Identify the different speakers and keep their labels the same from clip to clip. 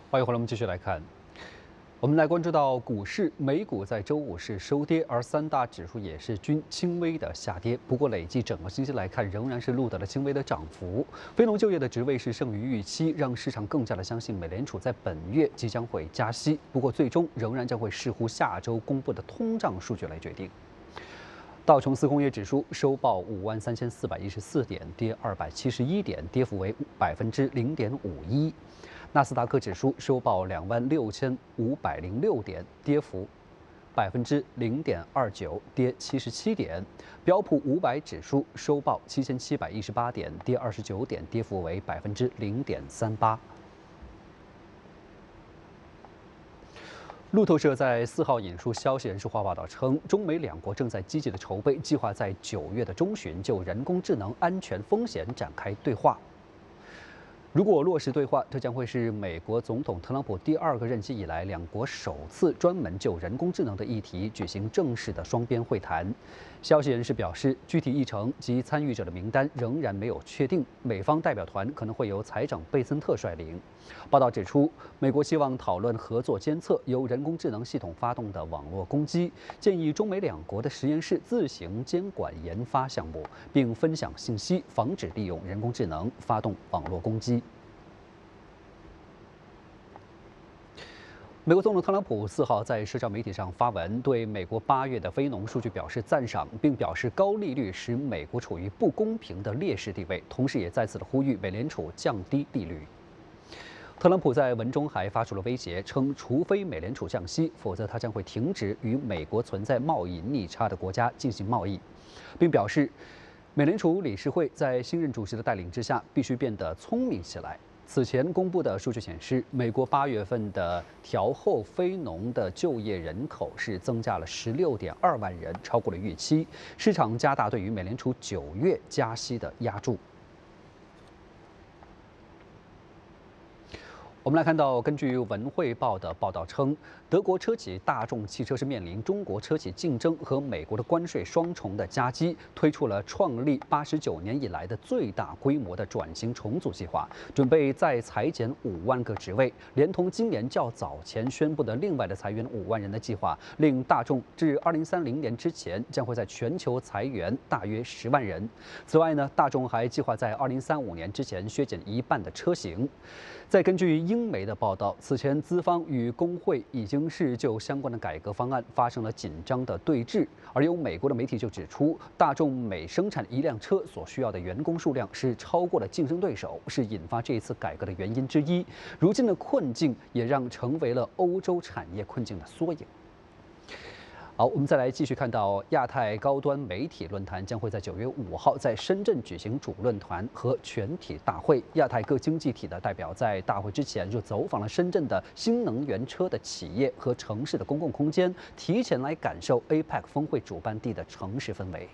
Speaker 1: 欢迎回来，我们继续来看。我们来关注到股市，美股在周五是收跌，而三大指数也是均轻微的下跌。不过累计整个星期来看，仍然是录得了轻微的涨幅。非农就业的职位是胜于预期，让市场更加的相信美联储在本月即将会加息。不过最终仍然将会视乎下周公布的通胀数据来决定。道琼斯工业指数收报53414点，跌271点，跌幅为0.51%。纳斯达克指数收报26506点，跌幅0.29%，跌77点。标普500指数收报7718点，跌29点，跌幅为0.38%。路透社在4号引述消息人士报道称，中美两国正在积极的筹备，计划在9月的中旬就人工智能安全风险展开对话。如果落实对话，这将会是美国总统特朗普第2个任期以来，两国首次专门就人工智能的议题举行正式的双边会谈。消息人士表示，具体议程及参与者的名单仍然没有确定，美方代表团可能会由财长贝森特率领。报道指出，美国希望讨论合作监测由人工智能系统发动的网络攻击，建议中美两国的实验室自行监管研发项目，并分享信息，防止利用人工智能发动网络攻击。美国总统特朗普4号在社交媒体上发文，对美国8月的非农数据表示赞赏，并表示高利率使美国处于不公平的劣势地位，同时也再次的呼吁美联储降低利率。特朗普在文中还发出了威胁，称除非美联储降息，否则他将会停止与美国存在贸易逆差的国家进行贸易，并表示，美联储理事会在新任主席的带领之下必须变得聪明起来。此前公布的数据显示，美国8月份的调后非农的就业人口是增加了16.2万人，超过了预期。市场加大对于美联储9月加息的压注。我们来看到，根据文汇报的报道称，德国车企大众汽车是面临中国车企竞争和美国的关税双重的夹击，推出了创立89年以来的最大规模的转型重组计划，准备再裁减5万个职位，连同今年较早前宣布的另外的裁员5万人的计划，令大众至2030年之前将会在全球裁员大约10万人。此外呢，大众还计划在2035年之前削减1半的车型。再根据英媒的报道，此前资方与工会已经是就相关的改革方案发生了紧张的对峙，而有美国的媒体就指出，大众每生产1辆车所需要的员工数量是超过了竞争对手，是引发这一次改革的原因之一。如今的困境也让成为了欧洲产业困境的缩影。好，我们再来继续看到亚太高端媒体论坛将会在9月5号在深圳举行主论坛和全体大会。亚太各经济体的代表在大会之前就走访了深圳的新能源车的企业和城市的公共空间，提前来感受 APEC 峰会主办地的城市氛围。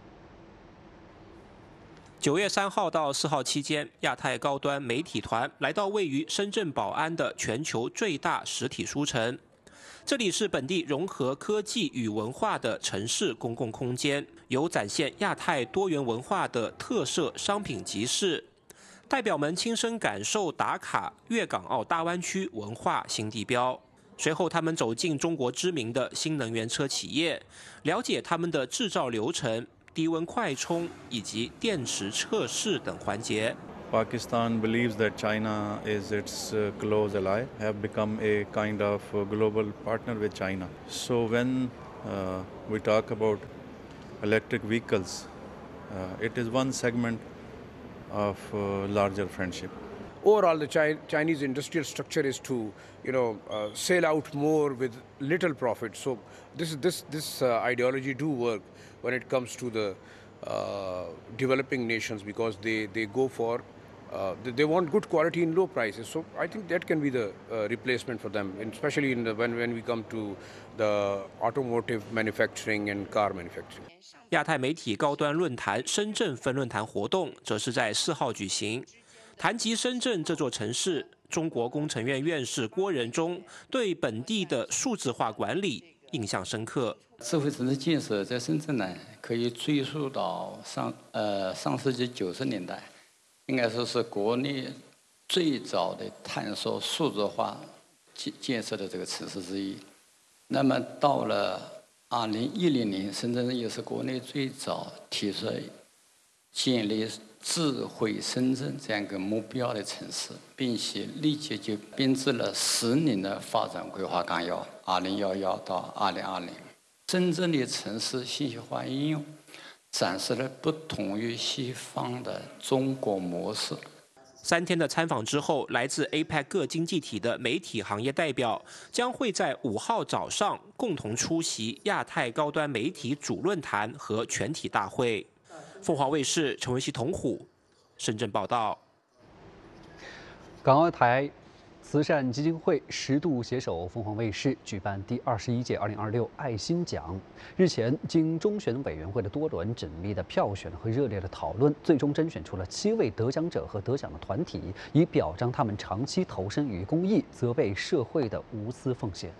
Speaker 2: 9月3号到4号期间，亚太高端媒体团来到位于深圳宝安的全球最大实体书城。这里是本地融合科技与文化的城市公共空间，有展现亚太多元文化的特色商品集市。代表们亲身感受打卡粤港澳大湾区文化新地标。随后，他们走进中国知名的新能源车企业，了解他们的制造流程、低温快充以及电池测试等环节。
Speaker 3: Pakistan believes that China is its close ally, have become a kind of global partner with China. So when we talk about electric vehicles, it is one segment of larger friendship.
Speaker 4: Overall, the Chinese industrial structure is to, sell out more with little profit. So this ideology do work when it comes to the developing nations, because they go for they want good quality in low prices. So I think that can be the replacement for them, especially when we come to the automotive manufacturing and car manufacturing.
Speaker 2: 亚太媒体高端论坛深圳分论坛活动则是在4号举行。谈及深圳这座城市，中国工程院院士郭仁忠对本地的数字化管理印象深刻。
Speaker 5: 智慧城市建设在深圳呢，可以追溯到上世纪90年代。应该说是国内最早的探索数字化建设的这个城市之一。那么到了2010年，深圳也是国内最早提出建立智慧深圳这样一个目标的城市，并且立即就编制了10年的发展规划纲要，2011到2020。深圳的城市信息化应用展示了不同于西方的中国模式。
Speaker 2: 3天的参访之后，来自 APEC 各经济体的媒体行业代表将会在5号早上共同出席亚太高端媒体主论坛和全体大会。凤凰卫视陈文熙、童虎深圳报道。
Speaker 1: 港澳台慈善基金会10度携手凤凰卫视举办第21届2026爱心奖。日前，经中选委员会的多轮缜密的票选和热烈的讨论，最终甄选出了7位得奖者和得奖的团体，以表彰他们长期投身于公益、责备社会的无私奉献。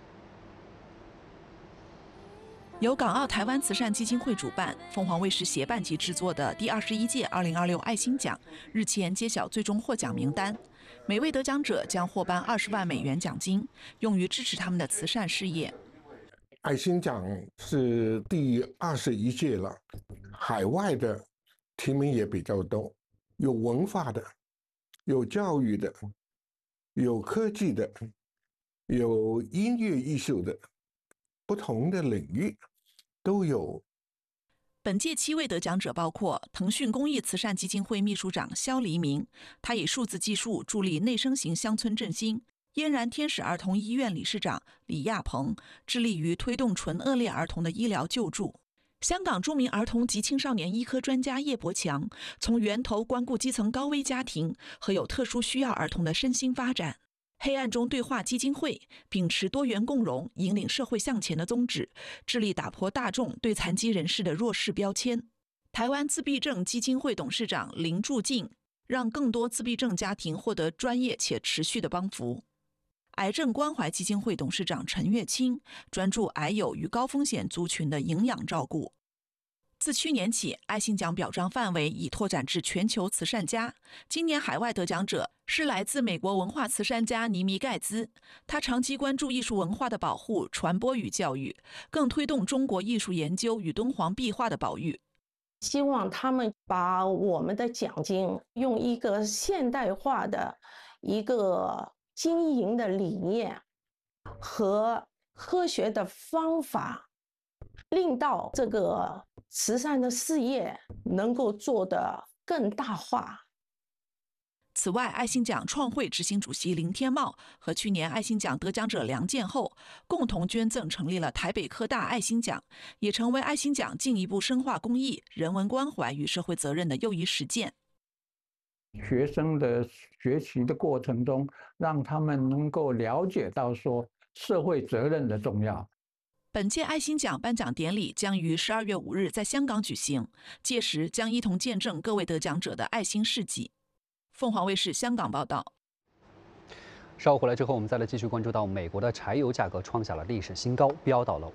Speaker 6: 由港澳台湾慈善基金会主办、凤凰卫视协办及制作的第21届2026爱心奖日前揭晓最终获奖名单。每位得奖者将获颁20万美元奖金，用于支持他们的慈善事业。
Speaker 7: 爱心奖是第21届了，海外的提名也比较多，有文化的，有教育的，有科技的，有音乐艺术的，不同的领域都有。
Speaker 6: 本届7位得奖者包括腾讯公益慈善基金会秘书长肖黎明，他以数字技术助力内生型乡村振兴；嫣然天使儿童医院理事长李亚鹏，致力于推动纯恶劣儿童的医疗救助；香港著名儿童及青少年医科专家叶伯强，从源头关顾基层高危家庭和有特殊需要儿童的身心发展。黑暗中对话基金会秉持多元共融、引领社会向前的宗旨，致力打破大众对残疾人士的弱势标签。台湾自闭症基金会董事长林柱进，让更多自闭症家庭获得专业且持续的帮扶。癌症关怀基金会董事长陈月清，专注癌友与高风险族群的营养照顾。自去年起，爱心奖表彰范围已拓展至全球慈善家。今年海外得奖者是来自美国文化慈善家尼米盖兹，他长期关注艺术文化的保护、传播与教育，更推动中国艺术研究与敦煌壁画的保育。
Speaker 8: 希望他们把我们的奖金用一个现代化的一个经营的理念和科学的方法，令到这个慈善的事业能够做得更大化。
Speaker 6: 此外，爱心奖创会执行主席林天茂和去年爱心奖得奖者梁建厚共同捐赠成立了台北科大爱心奖，也成为爱心奖进一步深化公益、人文关怀与社会责任的又一实践。
Speaker 9: 学生的学习的过程中，让他们能够了解到说社会责任的重要。
Speaker 6: 本届爱心奖颁奖典礼将于12月5日在香港举行，届时将一同见证各位得奖者的爱心事迹。凤凰卫视香港报道。
Speaker 1: 稍后回来之后，我们再来继续关注到美国的柴油价格创下了历史新高，飙到了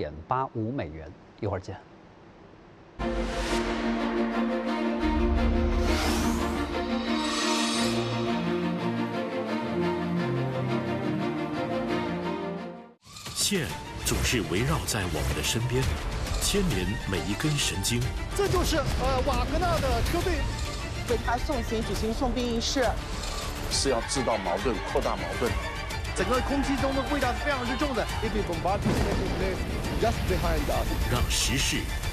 Speaker 1: 5.85美元。一会儿见。
Speaker 10: 线总是围绕在我们的身边，牵连每一根神经。
Speaker 11: 这就是瓦格纳的车队
Speaker 12: 为他送行举行送殡仪式，
Speaker 13: 是要制造矛盾、扩大矛盾。
Speaker 11: 整个空气中的味道是非常之重的。If you bombard just behind us，
Speaker 10: 让时事